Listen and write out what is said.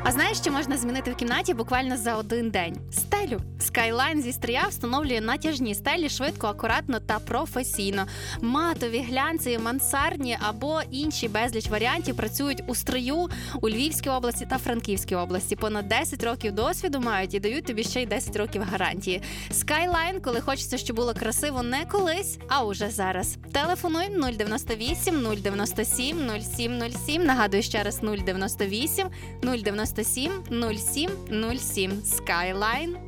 А знаєш, що можна змінити в кімнаті буквально за один день? Стелю. Skyline зі стрия встановлює натяжні стелі швидко, акуратно та професійно. Матові, глянцеві, мансардні або інші безліч варіантів працюють у стрию, у Львівській області та Франківській області. Понад 10 років досвіду мають і дають тобі ще й 10 років гарантії. Skyline, коли хочеться, щоб було красиво не колись, а уже зараз. Телефонуй 098 097 0707. Нагадую ще раз 098 097 0707. Skyline